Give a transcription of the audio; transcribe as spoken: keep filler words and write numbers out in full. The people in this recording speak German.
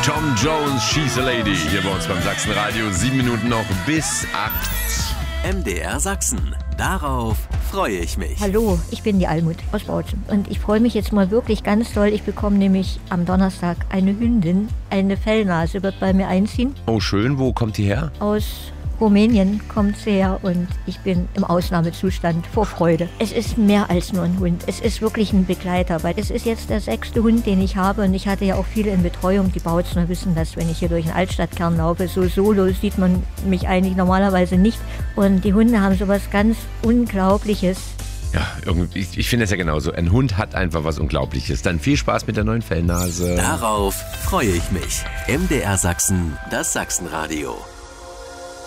Tom Jones, She's a Lady. Hier bei uns beim Sachsenradio. Sieben Minuten noch bis acht. M D R Sachsen. Darauf freue ich mich. Hallo, ich bin die Almut aus Bautzen. Und ich freue mich jetzt mal wirklich ganz doll. Ich bekomme nämlich am Donnerstag eine Hündin. Eine Fellnase wird bei mir einziehen. Oh, schön. Wo kommt die her? Aus Rumänien kommt sie her und ich bin im Ausnahmezustand vor Freude. Es ist mehr als nur ein Hund. Es ist wirklich ein Begleiter, weil es ist jetzt der sechste Hund, den ich habe und ich hatte ja auch viele in Betreuung. Die Bautzener wissen das, wenn ich hier durch den Altstadtkern laufe. So solo sieht man mich eigentlich normalerweise nicht. Und die Hunde haben sowas ganz Unglaubliches. Ja, irgendwie, ich, ich finde es ja genauso. Ein Hund hat einfach was Unglaubliches. Dann viel Spaß mit der neuen Fellnase. Darauf freue ich mich. M D R Sachsen, das Sachsenradio.